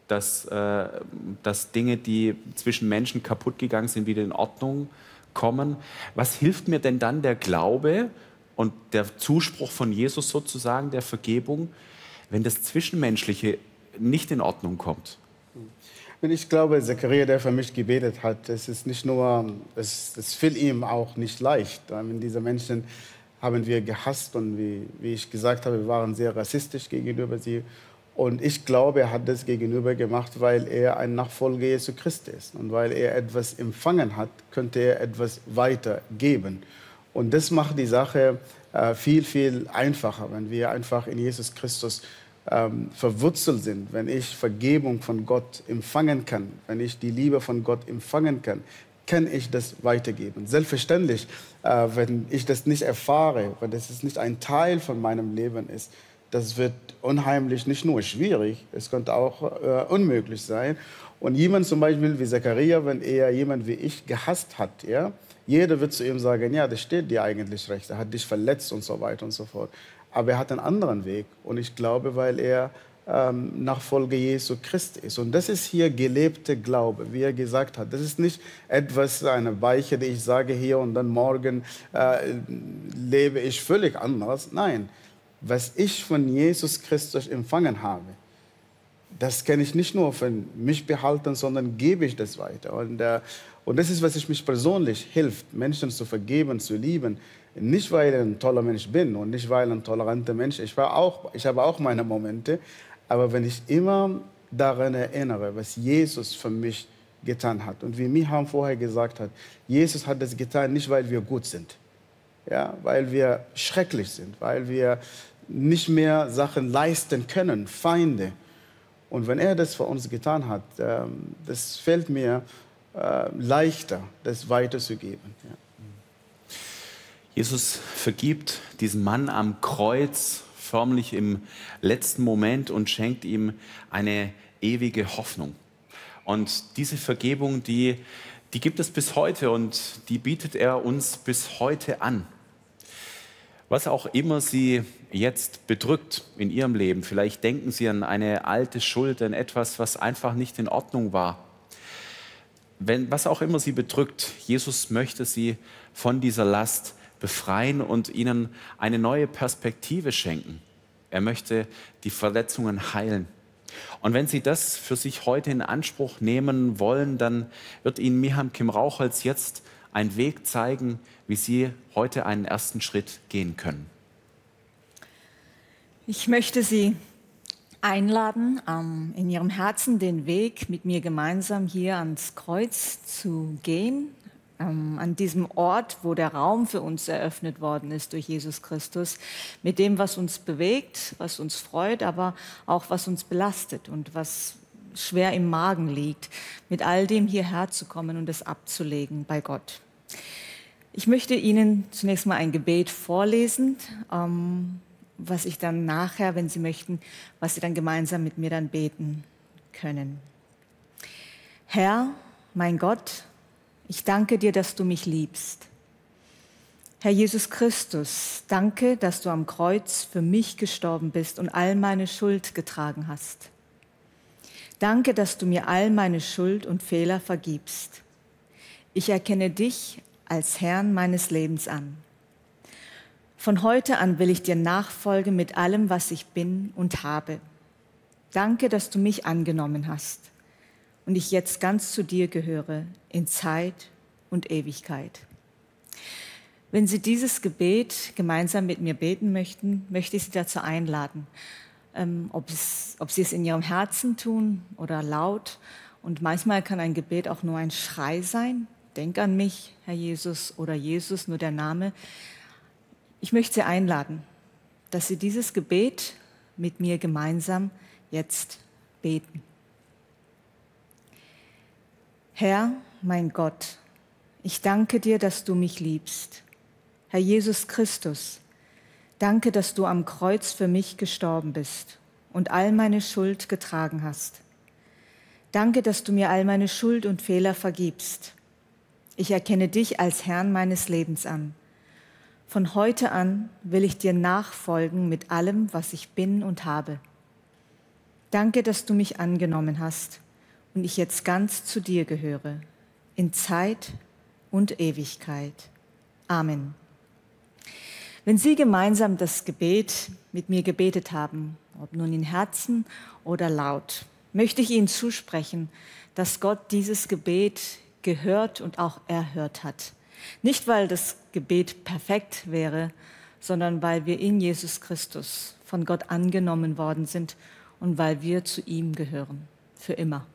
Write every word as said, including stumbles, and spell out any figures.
dass, äh, dass Dinge, die zwischen Menschen kaputt gegangen sind, wieder in Ordnung kommen. Was hilft mir denn dann der Glaube und der Zuspruch von Jesus sozusagen, der Vergebung, wenn das Zwischenmenschliche nicht in Ordnung kommt? Und ich glaube, Zachariah, der für mich gebetet hat, es ist nicht nur, es, es fiel ihm auch nicht leicht. Wenn diese Menschen haben wir gehasst und wie, wie ich gesagt habe, wir waren sehr rassistisch gegenüber sie. Und ich glaube, er hat das gegenüber gemacht, weil er ein Nachfolger Jesu Christi ist. Und weil er etwas empfangen hat, könnte er etwas weitergeben. Und das macht die Sache äh, viel, viel einfacher, wenn wir einfach in Jesus Christus ähm, verwurzelt sind, wenn ich Vergebung von Gott empfangen kann, wenn ich die Liebe von Gott empfangen kann, kann ich das weitergeben. Selbstverständlich, äh, wenn ich das nicht erfahre, wenn das nicht ein Teil von meinem Leben ist, das wird unheimlich, nicht nur schwierig, es könnte auch äh, unmöglich sein. Und jemand zum Beispiel wie Zachariah, wenn er jemand wie ich gehasst hat, ja, jeder wird zu ihm sagen, ja, das steht dir eigentlich recht, er hat dich verletzt und so weiter und so fort. Aber er hat einen anderen Weg. Und ich glaube, weil er ähm, Nachfolger Jesu Christi ist. Und das ist hier gelebter Glaube, wie er gesagt hat. Das ist nicht etwas, eine Weiche, die ich sage hier und dann morgen äh, lebe ich völlig anders. Nein, was ich von Jesus Christus empfangen habe, das kann ich nicht nur für mich behalten, sondern gebe ich das weiter. Und, äh, und das ist, was ich mich persönlich hilft, Menschen zu vergeben, zu lieben. Nicht, weil ich ein toller Mensch bin und nicht, weil ich ein toleranter Mensch bin. Ich, war auch, ich habe auch meine Momente. Aber wenn ich immer daran erinnere, was Jesus für mich getan hat. Und wie Miham vorher gesagt hat, Jesus hat das getan, nicht weil wir gut sind. Ja, weil wir schrecklich sind, weil wir nicht mehr Sachen leisten können, Feinde. Und wenn er das für uns getan hat, ähm, das fällt mir äh, leichter, das weiterzugeben. Ja. Jesus vergibt diesen Mann am Kreuz förmlich im letzten Moment und schenkt ihm eine ewige Hoffnung. Und diese Vergebung, die, die gibt es bis heute und die bietet er uns bis heute an. Was auch immer Sie jetzt bedrückt in Ihrem Leben, vielleicht denken Sie an eine alte Schuld, an etwas, was einfach nicht in Ordnung war. Wenn, was auch immer Sie bedrückt, Jesus möchte Sie von dieser Last befreien und Ihnen eine neue Perspektive schenken. Er möchte die Verletzungen heilen. Und wenn Sie das für sich heute in Anspruch nehmen wollen, dann wird Ihnen Miham Kim Raucholz jetzt einen Weg zeigen, wie Sie heute einen ersten Schritt gehen können. Ich möchte Sie einladen, ähm, in Ihrem Herzen den Weg mit mir gemeinsam hier ans Kreuz zu gehen, ähm, an diesem Ort, wo der Raum für uns eröffnet worden ist durch Jesus Christus, mit dem, was uns bewegt, was uns freut, aber auch was uns belastet und was schwer im Magen liegt, mit all dem hierher zu kommen und es abzulegen bei Gott. Ich möchte Ihnen zunächst mal ein Gebet vorlesen, ähm, was ich dann nachher, wenn Sie möchten, was Sie dann gemeinsam mit mir dann beten können. Herr, mein Gott, ich danke dir, dass du mich liebst. Herr Jesus Christus, danke, dass du am Kreuz für mich gestorben bist und all meine Schuld getragen hast. Danke, dass du mir all meine Schuld und Fehler vergibst. Ich erkenne dich als Herrn meines Lebens an. Von heute an will ich dir nachfolgen mit allem, was ich bin und habe. Danke, dass du mich angenommen hast und ich jetzt ganz zu dir gehöre in Zeit und Ewigkeit. Wenn Sie dieses Gebet gemeinsam mit mir beten möchten, möchte ich Sie dazu einladen, ähm, ob, es, ob Sie es in Ihrem Herzen tun oder laut. Und manchmal kann ein Gebet auch nur ein Schrei sein. Denk an mich, Herr Jesus, oder Jesus, nur der Name. Ich möchte Sie einladen, dass Sie dieses Gebet mit mir gemeinsam jetzt beten. Herr, mein Gott, ich danke dir, dass du mich liebst. Herr Jesus Christus, danke, dass du am Kreuz für mich gestorben bist und all meine Schuld getragen hast. Danke, dass du mir all meine Schuld und Fehler vergibst. Ich erkenne dich als Herrn meines Lebens an. Von heute an will ich dir nachfolgen mit allem, was ich bin und habe. Danke, dass du mich angenommen hast und ich jetzt ganz zu dir gehöre, in Zeit und Ewigkeit. Amen. Wenn Sie gemeinsam das Gebet mit mir gebetet haben, ob nun in Herzen oder laut, möchte ich Ihnen zusprechen, dass Gott dieses Gebet gehört und auch erhört hat. Nicht, weil das Gebet perfekt wäre, sondern weil wir in Jesus Christus von Gott angenommen worden sind und weil wir zu ihm gehören, für immer.